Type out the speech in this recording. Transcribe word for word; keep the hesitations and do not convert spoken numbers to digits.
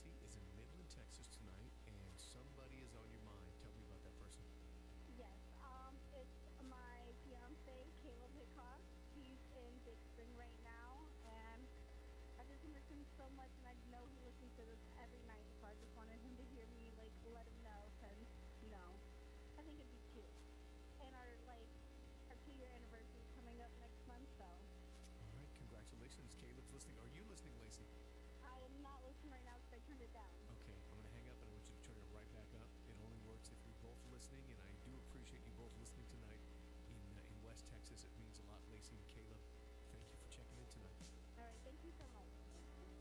Lacey is in Midland, Texas tonight, and somebody is on your mind. Tell me about that person. Yes, um, it's my fiance, Caleb Hickok. He's in Big Spring right now, and I just miss him so much, and I know he listens to this every night, so I just wanted him to hear me, like, let him know, since, you know, I think it'd be cute. And our, like, our two-year anniversary is coming up next month, so All right, congratulations. Caleb's listening. Are you listening, Lacey? I am not listening right now because I turned it down. Okay, I'm going to hang up and I want you to turn it right back up. It only works if you're both listening, and I do appreciate you both listening tonight in uh, in West Texas.